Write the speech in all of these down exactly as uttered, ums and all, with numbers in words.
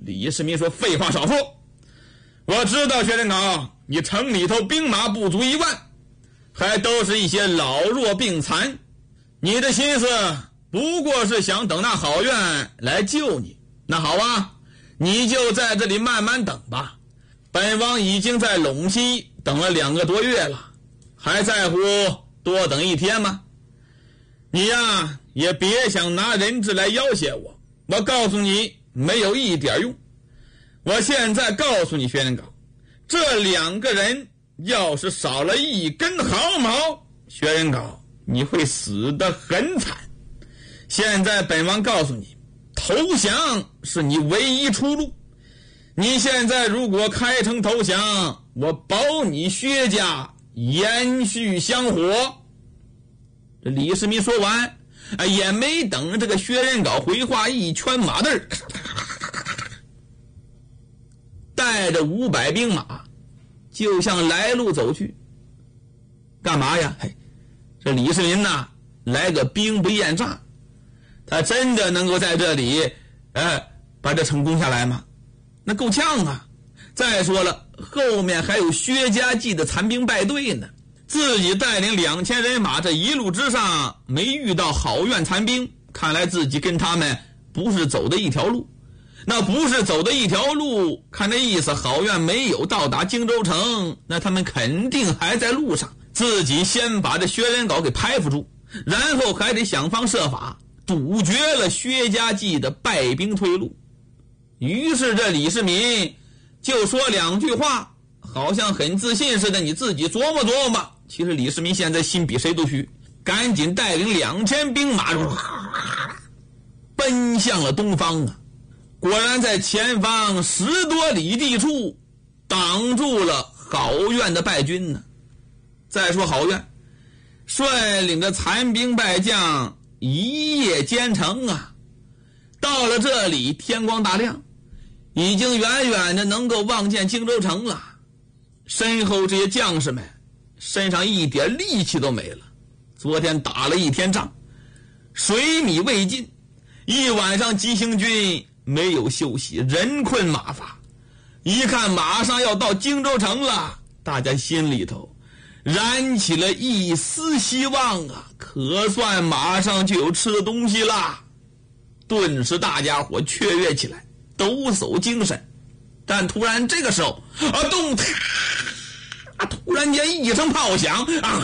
李世民说：“废话少说，我知道薛仁杲，你城里头兵马不足一万，还都是一些老弱病残，你的心思不过是想等那郝苑来救你。那好啊，你就在这里慢慢等吧。本王已经在陇西等了两个多月了，还在乎多等一天吗？你呀，也别想拿人质来要挟我，我告诉你，没有一点用。我现在告诉你，薛仁杲，这两个人要是少了一根毫毛，薛仁杲，你会死得很惨。现在本王告诉你，投降是你唯一出路。你现在如果开城投降，我保你薛家延续香火。”这李世民说完，也没等这个薛仁杲回话，一圈马镫，带着五百兵马就向来路走去。干嘛呀？嘿，这李世民呐，来个兵不厌诈，他真的能够在这里哎，把这城攻下来吗？那够呛啊！再说了，后面还有薛家记的残兵败队呢，自己带领两千人马，这一路之上没遇到郝苑残兵，看来自己跟他们不是走的一条路。那不是走的一条路，看这意思，郝苑没有到达荆州城，那他们肯定还在路上。自己先把这薛仁杲给拍伏住，然后还得想方设法堵绝了薛家记的败兵退路。于是这李世民就说两句话，好像很自信似的，你自己琢磨琢磨。其实李世民现在心比谁都虚，赶紧带领两千兵马奔向了东方啊！果然在前方十多里地处挡住了郝苑的败军呢。再说郝苑率领着残兵败将一夜兼程啊，到了这里天光大亮，已经远远的能够望见荆州城了。身后这些将士们身上一点力气都没了，昨天打了一天仗，水米未进，一晚上急行军没有休息，人困马乏。一看马上要到荆州城了，大家心里头燃起了一丝希望啊，可算马上就有吃的东西啦。顿时大家伙雀跃起来，抖擞精神。但突然这个时候啊，咚！啊！突然间一声炮响啊！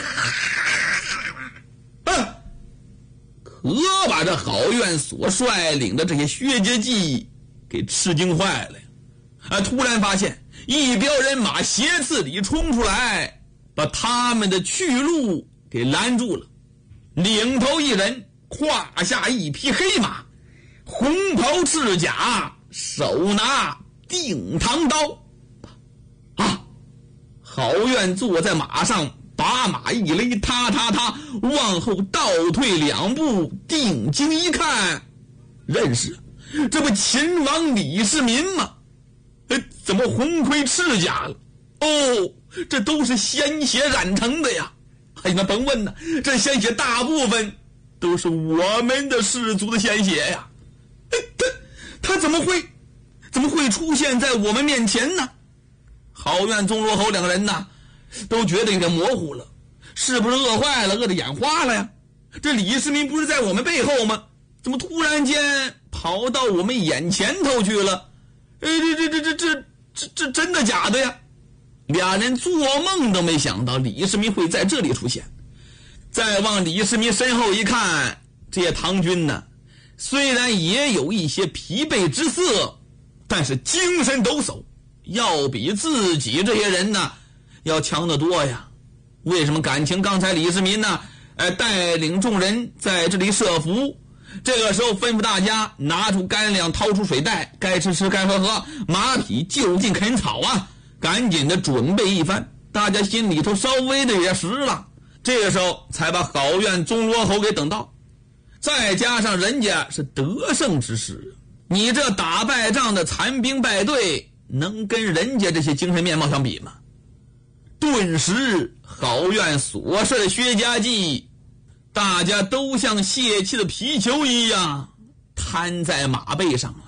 啊！可把这郝苑所率领的这些薛家记给吃惊坏了呀！啊！突然发现一彪人马斜刺里冲出来，把他们的去路给拦住了。领头一人胯下一匹黑马，红袍赤甲，手拿定唐刀。啊！郝苑坐在马上，把马一勒，踏踏踏往后倒退两步，定睛一看，认识，这不秦王李世民吗？哎，怎么红盔赤甲了？哦，这都是鲜血染成的呀！哎，那甭问呢，这鲜血大部分都是我们的氏族的鲜血呀！哎，他他怎么会怎么会出现在我们面前呢？郝苑、钟罗侯两个人呢，都觉得有点模糊了，是不是饿坏了，饿得眼花了呀？这李世民不是在我们背后吗？怎么突然间跑到我们眼前头去了？哎，这这这这这这这真的假的呀？俩人做梦都没想到李世民会在这里出现。再往李世民身后一看，这些唐军呢，虽然也有一些疲惫之色，但是精神抖擞，要比自己这些人呢要强得多呀。为什么感情刚才李世民呢呃，带领众人在这里设伏，这个时候吩咐大家拿出干粮，掏出水袋，该吃吃该喝喝，马匹就近啃草啊，赶紧的准备一番，大家心里头稍微的也实了。这个时候才把郝苑、钟罗侯给等到，再加上人家是得胜之师，你这打败仗的残兵败队能跟人家这些精神面貌相比吗？顿时郝苑所率的薛家记大家都像泄气的皮球一样瘫在马背上了。